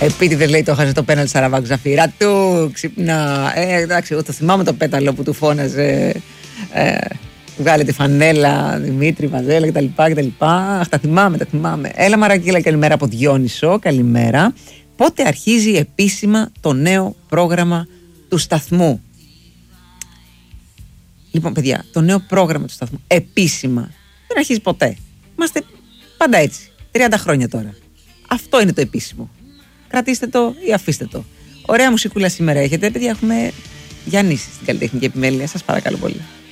Επίτηδες λέει το έχασε το πέναλτι Σαραβάκου Ζαφύρα του. Ξυπνά. Εντάξει, εγώ το θυμάμαι το πέταλο που του φώναζε. Βγάλε τη φανέλα, Δημήτρη, Βαζέλα κτλ. Αχ, τα θυμάμαι. Έλα Μαρακίλα, καλημέρα από Διόνυσο. Καλημέρα. Πότε αρχίζει επίσημα το νέο πρόγραμμα του σταθμού? Λοιπόν, παιδιά, το νέο πρόγραμμα του σταθμού επίσημα δεν αρχίζει ποτέ. Είμαστε πάντα έτσι. 30 χρόνια τώρα. Αυτό είναι το επίσημο. Κρατήστε το ή αφήστε το. Ωραία μουσικούλα σήμερα έχετε. Παιδιά, έχουμε Γιάννη στην καλλιτεχνική επιμέλεια. Σας παρακαλώ πολύ.